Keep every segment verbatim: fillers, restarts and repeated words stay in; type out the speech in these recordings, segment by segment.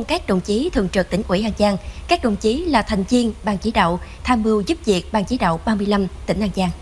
gồm các đồng chí thường trực Tỉnh ủy An Giang, các đồng chí là thành viên Ban chỉ đạo tham mưu giúp việc Ban chỉ đạo ba mươi lăm tỉnh An Giang.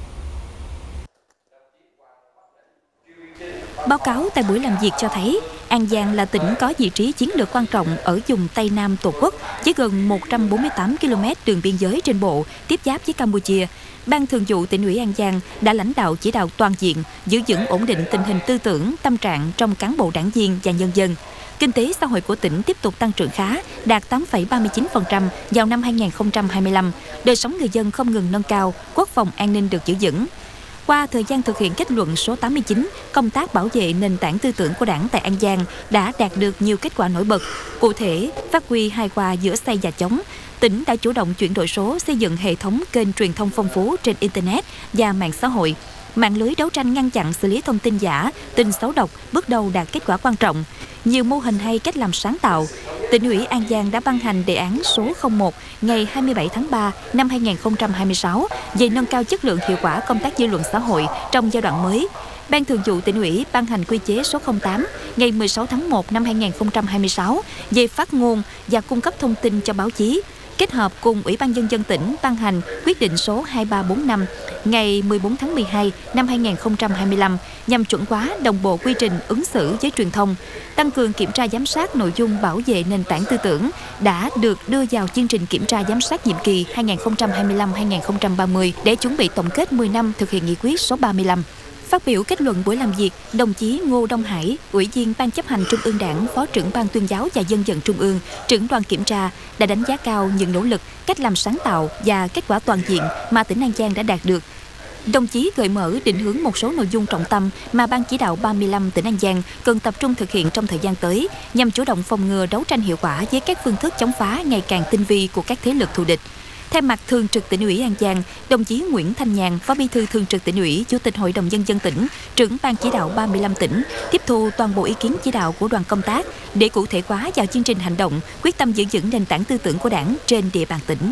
Báo cáo tại buổi làm việc cho thấy, An Giang là tỉnh có vị trí chiến lược quan trọng ở vùng Tây Nam Tổ quốc, với gần một trăm bốn mươi tám ki lô mét đường biên giới trên bộ, tiếp giáp với Campuchia. Ban Thường vụ Tỉnh ủy An Giang đã lãnh đạo chỉ đạo toàn diện, giữ vững ổn định tình hình tư tưởng, tâm trạng trong cán bộ đảng viên và nhân dân. Kinh tế xã hội của tỉnh tiếp tục tăng trưởng khá, đạt tám phẩy ba mươi chín phần trăm vào năm hai nghìn không trăm hai mươi lăm. Đời sống người dân không ngừng nâng cao, quốc phòng an ninh được giữ vững. Qua thời gian thực hiện kết luận số tám mươi chín, công tác bảo vệ nền tảng tư tưởng của Đảng tại An Giang đã đạt được nhiều kết quả nổi bật. Cụ thể, phát huy hài hòa giữa xây và chống, tỉnh đã chủ động chuyển đổi số, xây dựng hệ thống kênh truyền thông phong phú trên Internet và mạng xã hội. Mạng lưới đấu tranh ngăn chặn xử lý thông tin giả, tin xấu độc bước đầu đạt kết quả quan trọng. Nhiều mô hình hay cách làm sáng tạo. Tỉnh ủy An Giang đã ban hành đề án số không một ngày hai mươi bảy tháng ba năm hai nghìn không trăm hai mươi sáu về nâng cao chất lượng hiệu quả công tác dư luận xã hội trong giai đoạn mới. Ban Thường vụ Tỉnh ủy ban hành quy chế số không tám ngày mười sáu tháng một năm hai nghìn không trăm hai mươi sáu về phát ngôn và cung cấp thông tin cho báo chí, kết hợp cùng Ủy ban Nhân dân tỉnh ban hành quyết định số hai ba bốn năm ngày mười bốn tháng mười hai năm hai nghìn không trăm hai mươi lăm nhằm chuẩn hóa đồng bộ quy trình ứng xử với truyền thông, tăng cường kiểm tra giám sát nội dung bảo vệ nền tảng tư tưởng đã được đưa vào chương trình kiểm tra giám sát nhiệm kỳ hai nghìn không trăm hai mươi lăm đến hai nghìn không trăm ba mươi để chuẩn bị tổng kết mười năm thực hiện nghị quyết số ba mươi lăm. Phát biểu kết luận buổi làm việc, đồng chí Ngô Đông Hải, Ủy viên Ban chấp hành Trung ương Đảng, Phó trưởng Ban Tuyên giáo và Dân vận Trung ương, trưởng đoàn kiểm tra đã đánh giá cao những nỗ lực, cách làm sáng tạo và kết quả toàn diện mà tỉnh An Giang đã đạt được. Đồng chí gợi mở định hướng một số nội dung trọng tâm mà Ban chỉ đạo ba mươi lăm tỉnh An Giang cần tập trung thực hiện trong thời gian tới nhằm chủ động phòng ngừa đấu tranh hiệu quả với các phương thức chống phá ngày càng tinh vi của các thế lực thù địch. Thay mặt Thường trực Tỉnh ủy An Giang, đồng chí Nguyễn Thanh Nhàn, Phó Bí thư Thường trực Tỉnh ủy, Chủ tịch Hội đồng Nhân dân tỉnh, trưởng Ban chỉ đạo ba mươi lăm tỉnh, tiếp thu toàn bộ ý kiến chỉ đạo của đoàn công tác để cụ thể hóa vào chương trình hành động, quyết tâm giữ vững nền tảng tư tưởng của Đảng trên địa bàn tỉnh.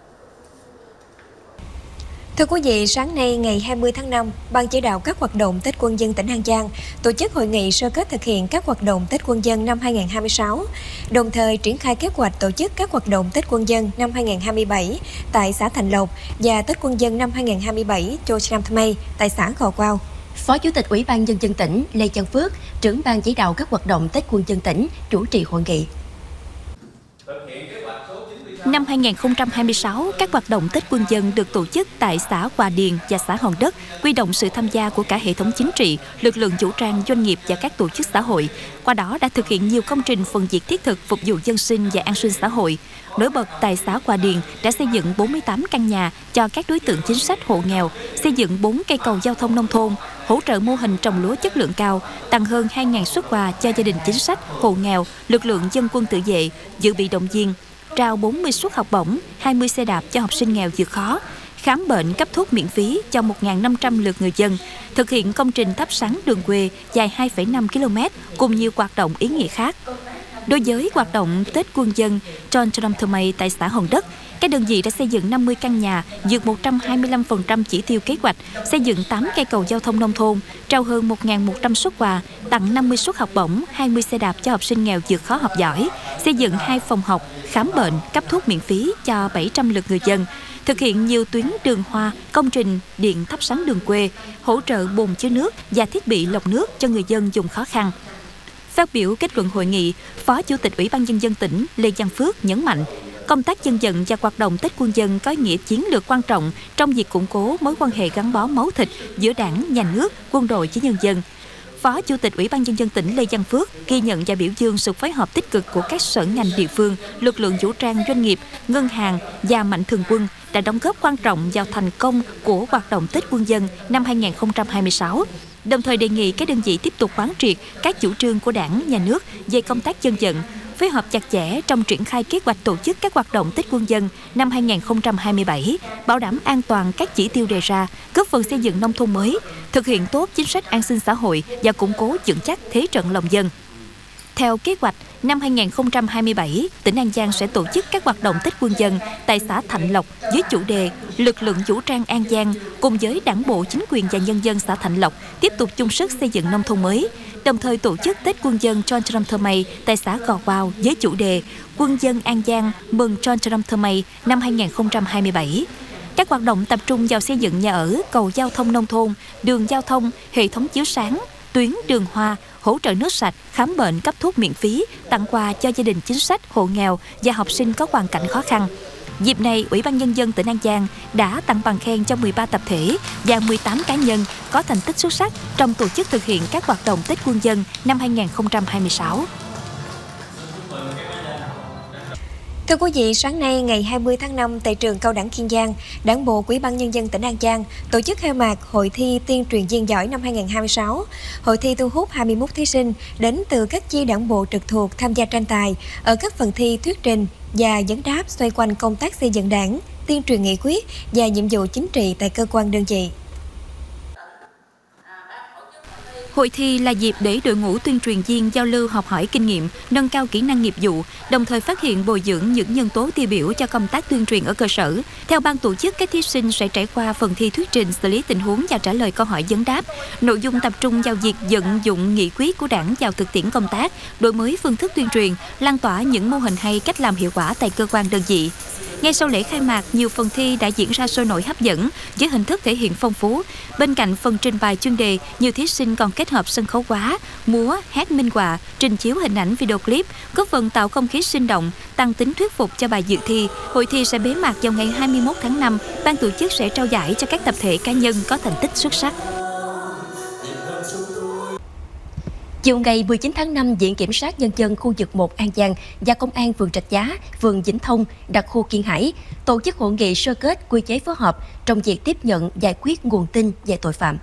Thưa quý vị, sáng nay ngày hai mươi tháng năm, Ban chỉ đạo các hoạt động Tết Quân dân tỉnh An Giang tổ chức hội nghị sơ kết thực hiện các hoạt động Tết Quân dân năm hai nghìn không trăm hai mươi sáu, đồng thời triển khai kế hoạch tổ chức các hoạt động Tết Quân dân năm hai nghìn không trăm hai mươi bảy tại xã Thành Lộc và Tết Quân dân năm hai nghìn không trăm hai mươi bảy Chô Sam Thmây tại xã Gò Quao. Phó Chủ tịch Ủy ban Nhân dân tỉnh Lê Văn Phước, trưởng Ban chỉ đạo các hoạt động Tết Quân dân tỉnh chủ trì hội nghị. Năm hai nghìn không trăm hai mươi sáu, các hoạt động Tết Quân dân được tổ chức tại xã Hòa Điền và xã Hòn Đất, huy động sự tham gia của cả hệ thống chính trị, lực lượng vũ trang, doanh nghiệp và các tổ chức xã hội. Qua đó đã thực hiện nhiều công trình phần việc thiết thực phục vụ dân sinh và an sinh xã hội. Nổi bật tại xã Hòa Điền đã xây dựng bốn mươi tám căn nhà cho các đối tượng chính sách hộ nghèo, xây dựng bốn cây cầu giao thông nông thôn, hỗ trợ mô hình trồng lúa chất lượng cao, tặng hơn hai nghìn suất quà cho gia đình chính sách, hộ nghèo, lực lượng dân quân tự vệ, dự bị động viên, trao bốn mươi suất học bổng, hai mươi xe đạp cho học sinh nghèo vượt khó, khám bệnh cấp thuốc miễn phí cho một nghìn năm trăm lượt người dân, thực hiện công trình thắp sáng đường quê dài hai phẩy năm ki lô mét cùng nhiều hoạt động ý nghĩa khác. Đối với hoạt động Tết Quân dân Chô Sam Thmây tại xã Hòn Đất, các đơn vị đã xây dựng năm mươi căn nhà, vượt một trăm hai mươi lăm phần trăm chỉ tiêu kế hoạch, xây dựng tám cây cầu giao thông nông thôn, trao hơn một nghìn một trăm suất quà, tặng năm mươi suất học bổng, hai mươi xe đạp cho học sinh nghèo vượt khó học giỏi, xây dựng hai phòng học, khám bệnh, cấp thuốc miễn phí cho bảy trăm lượt người dân, thực hiện nhiều tuyến đường hoa, công trình điện thắp sáng đường quê, hỗ trợ bồn chứa nước và thiết bị lọc nước cho người dân vùng khó khăn. Phát biểu kết luận hội nghị, Phó Chủ tịch Ủy ban Nhân dân tỉnh Lê Văn Phước nhấn mạnh, công tác dân vận và hoạt động Tết Quân dân có ý nghĩa chiến lược quan trọng trong việc củng cố mối quan hệ gắn bó máu thịt giữa Đảng, Nhà nước, quân đội với nhân dân. Phó Chủ tịch Ủy ban Nhân dân tỉnh Lê Văn Phước ghi nhận và biểu dương sự phối hợp tích cực của các sở ngành địa phương, lực lượng vũ trang, doanh nghiệp, ngân hàng và mạnh thường quân đã đóng góp quan trọng vào thành công của hoạt động Tết Quân dân năm hai nghìn không trăm hai mươi sáu. Đồng thời đề nghị các đơn vị tiếp tục quán triệt các chủ trương của Đảng, Nhà nước về công tác dân vận, phối hợp chặt chẽ trong triển khai kế hoạch tổ chức các hoạt động Tết Quân dân năm hai nghìn không trăm hai mươi bảy, bảo đảm an toàn các chỉ tiêu đề ra, góp phần xây dựng nông thôn mới, thực hiện tốt chính sách an sinh xã hội và củng cố vững chắc thế trận lòng dân. Theo kế hoạch, năm hai nghìn không trăm hai mươi bảy, tỉnh An Giang sẽ tổ chức các hoạt động Tết Quân dân tại xã Thạnh Lộc với chủ đề Lực lượng vũ trang An Giang cùng với Đảng bộ, chính quyền và nhân dân xã Thạnh Lộc tiếp tục chung sức xây dựng nông thôn mới. đồng thời tổ chức Tết Quân dân Chon Tram Thơ Mây tại xã Gò Quao với chủ đề Quân dân An Giang mừng Chon Tram Thơ Mây năm hai nghìn không trăm hai mươi bảy. Các hoạt động tập trung vào xây dựng nhà ở, cầu giao thông nông thôn, đường giao thông, hệ thống chiếu sáng, tuyến đường hoa, hỗ trợ nước sạch, khám bệnh, cấp thuốc miễn phí, tặng quà cho gia đình chính sách, hộ nghèo và học sinh có hoàn cảnh khó khăn. Dịp này, Ủy ban Nhân dân tỉnh An Giang đã tặng bằng khen cho mười ba tập thể và mười tám cá nhân có thành tích xuất sắc trong tổ chức thực hiện các hoạt động Tết Quân dân năm hai nghìn không trăm hai mươi sáu. Thưa quý vị, sáng nay ngày hai mươi tháng năm tại trường Cao đẳng Kiên Giang, Đảng bộ Ủy ban Nhân dân tỉnh An Giang tổ chức khai mạc Hội thi tuyên truyền viên giỏi năm hai nghìn không trăm hai mươi sáu. Hội thi thu hút hai mươi mốt thí sinh đến từ các chi đảng bộ trực thuộc tham gia tranh tài ở các phần thi thuyết trình và vấn đáp xoay quanh công tác xây dựng đảng, tuyên truyền nghị quyết và nhiệm vụ chính trị tại cơ quan đơn vị. Hội thi là dịp để đội ngũ tuyên truyền viên giao lưu học hỏi kinh nghiệm, nâng cao kỹ năng nghiệp vụ, đồng thời phát hiện bồi dưỡng những nhân tố tiêu biểu cho công tác tuyên truyền ở cơ sở. Theo ban tổ chức, các thí sinh sẽ trải qua phần thi thuyết trình, xử lý tình huống và trả lời câu hỏi vấn đáp. Nội dung tập trung vào việc vận dụng nghị quyết của Đảng vào thực tiễn công tác, đổi mới phương thức tuyên truyền, lan tỏa những mô hình hay, cách làm hiệu quả tại cơ quan đơn vị. Ngay sau lễ khai mạc, nhiều phần thi đã diễn ra sôi nổi hấp dẫn với hình thức thể hiện phong phú. Bên cạnh phần trình bày chuyên đề, nhiều thí sinh còn kết hợp sân khấu hóa, múa, hát minh họa, trình chiếu hình ảnh video clip, góp phần tạo không khí sinh động, tăng tính thuyết phục cho bài dự thi. Hội thi sẽ bế mạc vào ngày hai mươi mốt tháng năm. Ban tổ chức sẽ trao giải cho các tập thể cá nhân có thành tích xuất sắc. Chiều ngày mười chín tháng năm, Viện Kiểm sát Nhân dân khu vực một An Giang và Công an phường Rạch Giá, phường Vĩnh Thông, đặc khu Kiên Hải tổ chức hội nghị sơ kết quy chế phối hợp trong việc tiếp nhận giải quyết nguồn tin về tội phạm.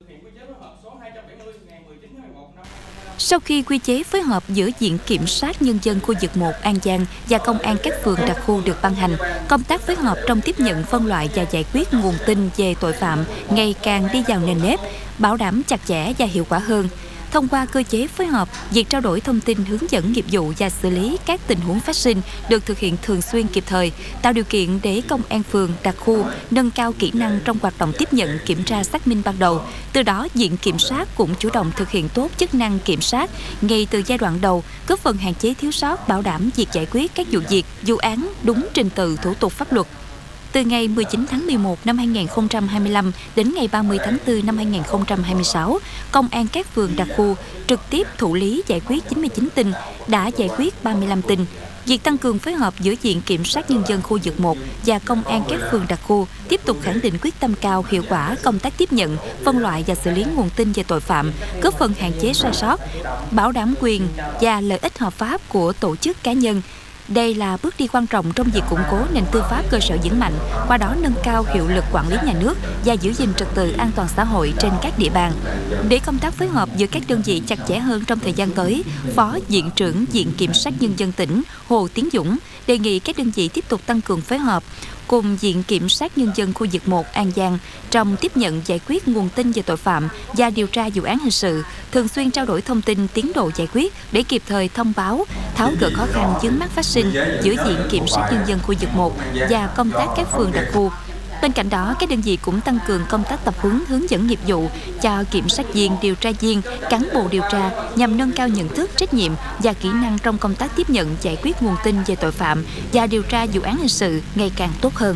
Sau khi quy chế phối hợp giữa Viện Kiểm sát Nhân dân khu vực một An Giang và Công an các phường đặc khu được ban hành, công tác phối hợp trong tiếp nhận, phân loại và giải quyết nguồn tin về tội phạm ngày càng đi vào nền nếp, bảo đảm chặt chẽ và hiệu quả hơn. Thông qua cơ chế phối hợp, việc trao đổi thông tin, hướng dẫn nghiệp vụ và xử lý các tình huống phát sinh được thực hiện thường xuyên, kịp thời, tạo điều kiện để công an phường, đặc khu nâng cao kỹ năng trong hoạt động tiếp nhận, kiểm tra, xác minh ban đầu. Từ đó, Viện Kiểm sát cũng chủ động thực hiện tốt chức năng kiểm sát ngay từ giai đoạn đầu, góp phần hạn chế thiếu sót, bảo đảm việc giải quyết các vụ việc, vụ án đúng trình tự, thủ tục pháp luật. Từ ngày mười chín tháng mười một năm hai nghìn không trăm hai mươi lăm đến ngày ba mươi tháng tư năm hai nghìn không trăm hai mươi sáu, Công an các phường đặc khu trực tiếp thụ lý giải quyết chín mươi chín tin, đã giải quyết ba mươi lăm tin. Việc tăng cường phối hợp giữa Viện Kiểm sát Nhân dân khu vực một và Công an các phường đặc khu tiếp tục khẳng định quyết tâm cao, hiệu quả công tác tiếp nhận, phân loại và xử lý nguồn tin về tội phạm, góp phần hạn chế sai sót, bảo đảm quyền và lợi ích hợp pháp của tổ chức, cá nhân. Đây là bước đi quan trọng trong việc củng cố nền tư pháp cơ sở vững mạnh, qua đó nâng cao hiệu lực quản lý nhà nước và giữ gìn trật tự an toàn xã hội trên các địa bàn. Để công tác phối hợp giữa các đơn vị chặt chẽ hơn trong thời gian tới, Phó Viện trưởng Viện Kiểm sát Nhân dân tỉnh Hồ Tiến Dũng đề nghị các đơn vị tiếp tục tăng cường phối hợp cùng Viện Kiểm sát Nhân dân khu vực một An Giang trong tiếp nhận, giải quyết nguồn tin về tội phạm và điều tra vụ án hình sự, thường xuyên trao đổi thông tin tiến độ giải quyết để kịp thời thông báo, tháo gỡ khó khăn vướng mắc phát sinh giữa Viện Kiểm sát Nhân dân khu vực một và công tác các phường đặc khu. Bên cạnh đó, các đơn vị cũng tăng cường công tác tập huấn, hướng dẫn nghiệp vụ cho kiểm sát viên, điều tra viên, cán bộ điều tra nhằm nâng cao nhận thức, trách nhiệm và kỹ năng trong công tác tiếp nhận, giải quyết nguồn tin về tội phạm và điều tra vụ án hình sự ngày càng tốt hơn.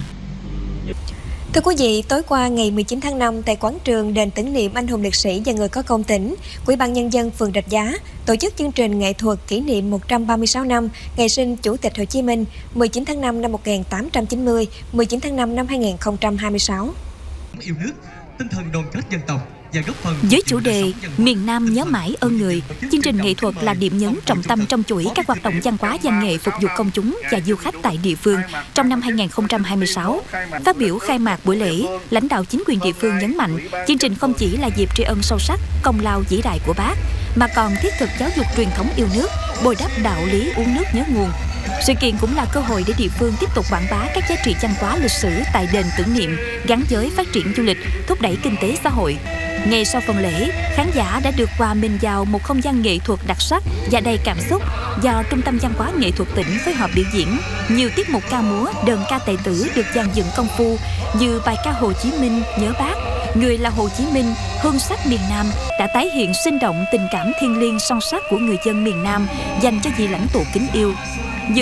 Thưa quý vị, tối qua ngày mười chín tháng năm tại quảng trường đền tưởng niệm anh hùng liệt sĩ và người có công tỉnh, Ủy ban Nhân dân phường Rạch Giá tổ chức chương trình nghệ thuật kỷ niệm một trăm ba mươi sáu năm ngày sinh Chủ tịch Hồ Chí Minh, mười chín tháng năm năm một nghìn tám trăm chín mươi, mười chín tháng năm năm hai nghìn không trăm hai mươi sáu. Yêu nước, tinh thần đoàn kết dân tộc. Với chủ đề Miền Nam nhớ mãi ơn người, chương trình nghệ thuật là điểm nhấn trọng tâm trong chuỗi các hoạt động văn hóa văn nghệ phục vụ công chúng và du khách tại địa phương trong năm hai nghìn không trăm hai mươi sáu. Phát biểu khai mạc buổi lễ, lãnh đạo chính quyền địa phương nhấn mạnh, chương trình không chỉ là dịp tri ân sâu sắc công lao vĩ đại của Bác, mà còn thiết thực giáo dục truyền thống yêu nước, bồi đắp đạo lý uống nước nhớ nguồn. Sự kiện cũng là cơ hội để địa phương tiếp tục quảng bá các giá trị văn hóa lịch sử tại đền tưởng niệm, gắn với phát triển du lịch, thúc đẩy kinh tế xã hội. Ngay sau phần lễ, khán giả đã được hòa mình vào một không gian nghệ thuật đặc sắc và đầy cảm xúc do Trung tâm Văn hóa Nghệ thuật tỉnh phối hợp biểu diễn. Nhiều tiết mục ca múa, đơn ca tài tử được dàn dựng công phu như bài ca Hồ Chí Minh nhớ Bác, Người là Hồ Chí Minh, hương sắc miền Nam đã tái hiện sinh động tình cảm thiêng liêng son sắc của người dân miền Nam dành cho vị lãnh tụ kính yêu.